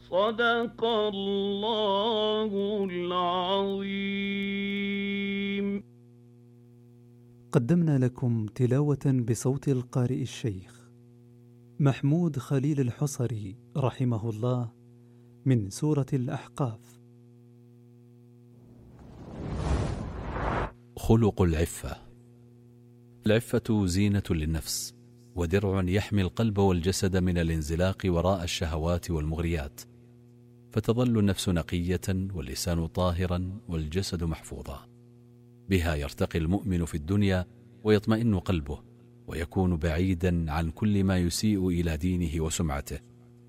صدق الله العظيم. قدمنا لكم تلاوة بصوت القارئ الشيخ محمود خليل الحصري رحمه الله من سورة الأحقاف. خلق العفة. العفة زينة للنفس ودرع يحمي القلب والجسد من الانزلاق وراء الشهوات والمغريات، فتظل النفس نقية واللسان طاهرا والجسد محفوظا. بها يرتقي المؤمن في الدنيا ويطمئن قلبه، ويكون بعيدا عن كل ما يسيء إلى دينه وسمعته.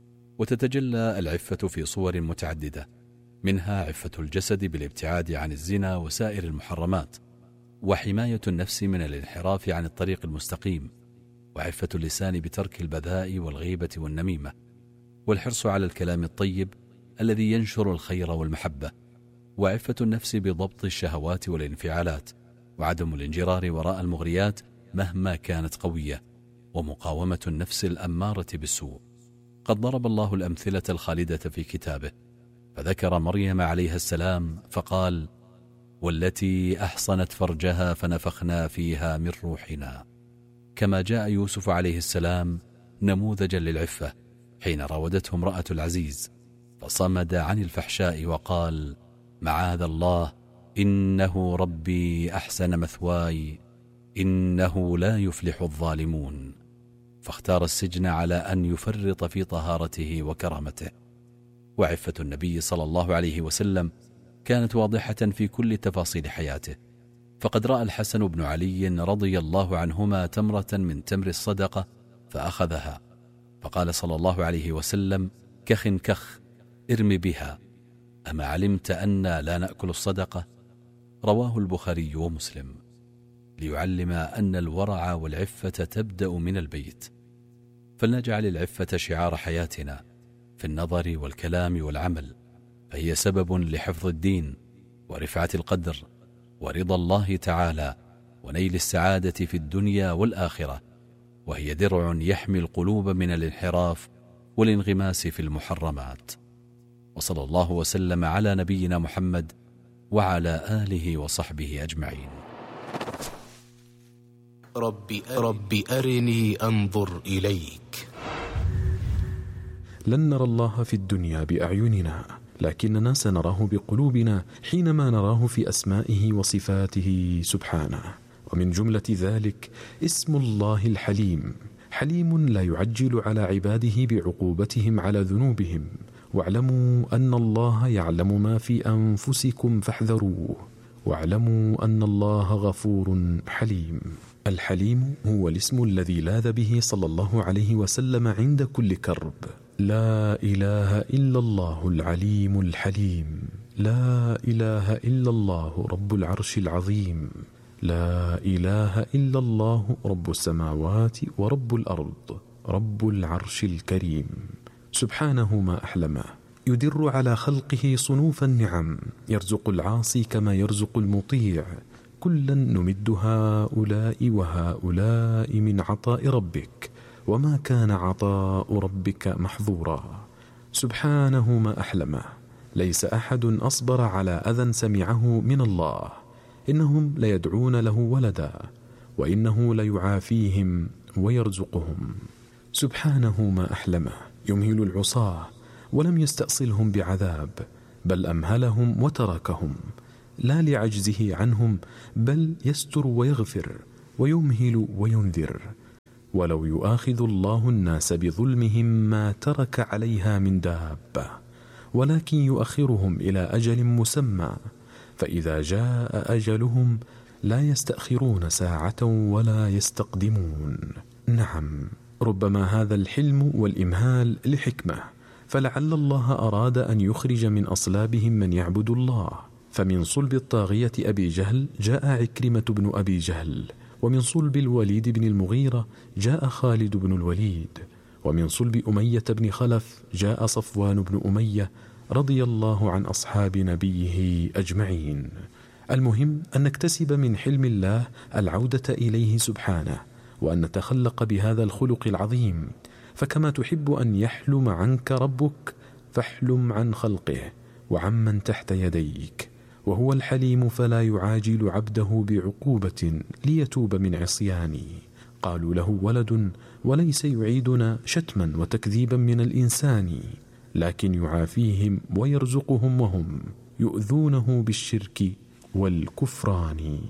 وتتجلى العفة في صور متعددة، منها عفة الجسد بالابتعاد عن الزنا وسائر المحرمات، وحماية النفس من الانحراف عن الطريق المستقيم، وعفة اللسان بترك البذاء والغيبة والنميمة، والحرص على الكلام الطيب الذي ينشر الخير والمحبة، وعفة النفس بضبط الشهوات والانفعالات، وعدم الانجرار وراء المغريات مهما كانت قوية، ومقاومة النفس الأمارة بالسوء. قد ضرب الله الأمثلة الخالدة في كتابه، فذكر مريم عليها السلام فقال: والتي أحصنت فرجها فنفخنا فيها من روحنا. كما جاء يوسف عليه السلام نموذجا للعفة حين راودته امرأة العزيز، فصمد عن الفحشاء وقال: معاذ الله إنه ربي أحسن مثواي إنه لا يفلح الظالمون، فاختار السجن على أن يفرط في طهارته وكرامته. وعفة النبي صلى الله عليه وسلم كانت واضحة في كل تفاصيل حياته، فقد رأى الحسن بن علي رضي الله عنهما تمرة من تمر الصدقة فأخذها، فقال صلى الله عليه وسلم: كخ كخ ارم بها، أما علمت أن لا نأكل الصدقة؟ رواه البخاري ومسلم، ليعلم أن الورع والعفة تبدأ من البيت. فلنجعل العفة شعار حياتنا في النظر والكلام والعمل، فهي سبب لحفظ الدين ورفعة القدر ورضا الله تعالى ونيل السعادة في الدنيا والآخرة، وهي درع يحمي القلوب من الانحراف والانغماس في المحرمات. وصلى الله وسلم على نبينا محمد وعلى آله وصحبه أجمعين. رب أرني أنظر إليك. لن نرى الله في الدنيا بأعيننا، لكننا سنراه بقلوبنا حينما نراه في أسمائه وصفاته سبحانه. ومن جملة ذلك اسم الله الحليم، حليم لا يعجل على عباده بعقوبتهم على ذنوبهم. واعلموا أن الله يعلم ما في أنفسكم فاحذروه، واعلموا أن الله غفور حليم. الحليم هو الاسم الذي لاذ به صلى الله عليه وسلم عند كل كرب. لا إله إلا الله العليم الحليم، لا إله إلا الله رب العرش العظيم، لا إله إلا الله رب السماوات ورب الأرض رب العرش الكريم. سبحانه ما أحلمه، يدر على خلقه صنوف النعم، يرزق العاصي كما يرزق المطيع. كلا نمد هؤلاء وهؤلاء من عطاء ربك وما كان عطاء ربك محظورا. سبحانه ما أحلمه، ليس أحد أصبر على أذى سمعه من الله. إنهم ليدعون له ولدا وإنه ليعافيهم ويرزقهم. سبحانه ما أحلمه، يمهل العصاة ولم يستأصلهم بعذاب، بل أمهلهم وتركهم، لا لعجزه عنهم، بل يستر ويغفر ويمهل وينذر. ولو يؤاخذ الله الناس بظلمهم ما ترك عليها من دابة، ولكن يؤخرهم إلى أجل مسمى، فإذا جاء أجلهم لا يستأخرون ساعة ولا يستقدمون. نعم، ربما هذا الحلم والإمهال لحكمة، فلعل الله أراد أن يخرج من أصلابهم من يعبد الله. فمن صلب الطاغية أبي جهل جاء عكرمة بن أبي جهل، ومن صلب الوليد بن المغيرة جاء خالد بن الوليد، ومن صلب أمية بن خلف جاء صفوان بن أمية، رضي الله عن أصحاب نبيه أجمعين. المهم أن نكتسب من حلم الله العودة إليه سبحانه، وأن نتخلق بهذا الخلق العظيم. فكما تحب أن يحلم عنك ربك فاحلم عن خلقه وعمن تحت يديك، وهو الحليم فلا يعاجل عبده بعقوبة ليتوب من عصيانه. قالوا له ولد وليس يعيدنا شتما وتكذيبا من الإنسان، لكن يعافيهم ويرزقهم وهم يؤذونه بالشرك والكفران.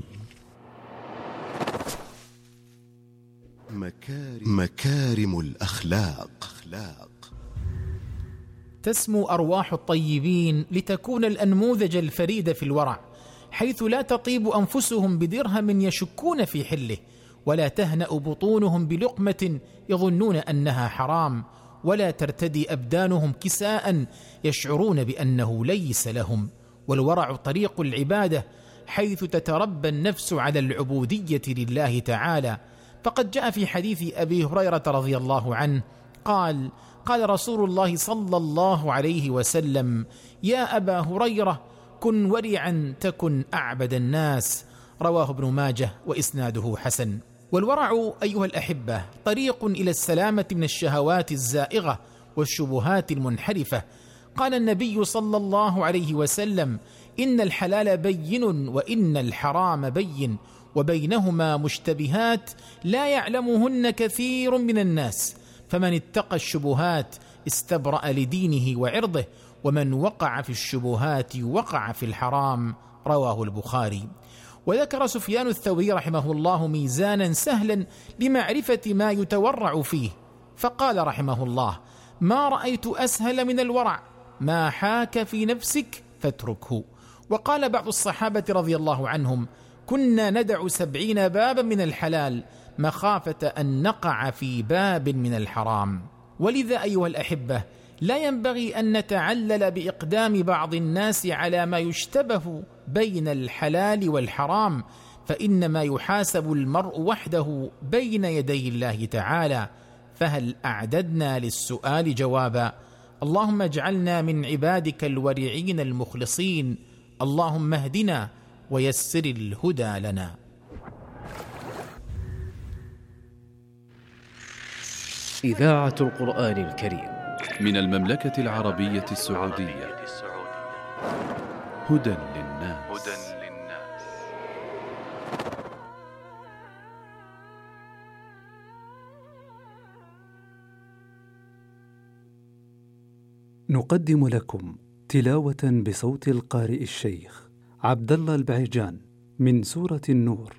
مكارم الأخلاق. تسمو أرواح الطيبين لتكون الأنموذج الفريد في الورع، حيث لا تطيب أنفسهم بدرهم يشكون في حله، ولا تهنأ بطونهم بلقمة يظنون أنها حرام، ولا ترتدي أبدانهم كساء يشعرون بأنه ليس لهم. والورع طريق العبادة، حيث تتربى النفس على العبودية لله تعالى. فقد جاء في حديث أبي هريرة رضي الله عنه قال رسول الله صلى الله عليه وسلم: يا أبا هريرة كن ورعا تكن أعبد الناس. رواه ابن ماجه وإسناده حسن. والورع أيها الأحبة طريق إلى السلامة من الشهوات الزائغة والشبهات المنحرفة. قال النبي صلى الله عليه وسلم: إن الحلال بين وإن الحرام بين، وبينهما مشتبهات لا يعلمهن كثير من الناس، فمن اتقى الشبهات استبرأ لدينه وعرضه، ومن وقع في الشبهات وقع في الحرام. رواه البخاري. وذكر سفيان الثوري رحمه الله ميزانا سهلا لمعرفة ما يتورع فيه، فقال رحمه الله: ما رأيت أسهل من الورع، ما حاك في نفسك فاتركه. وقال بعض الصحابة رضي الله عنهم: كنا ندع 70 بابا من الحلال مخافة أن نقع في باب من الحرام. ولذا أيها الأحبة لا ينبغي أن نتعلل بإقدام بعض الناس على ما يشتبه بين الحلال والحرام، فإنما يحاسب المرء وحده بين يدي الله تعالى. فهل أعددنا للسؤال جوابا؟ اللهم اجعلنا من عبادك الورعين المخلصين، اللهم اهدنا ويسر الهدى لنا. إذاعة القرآن الكريم من المملكة العربية السعودية. هدى للناس. نقدم لكم تلاوة بصوت القارئ الشيخ عبد الله البعيجان من سورة النور،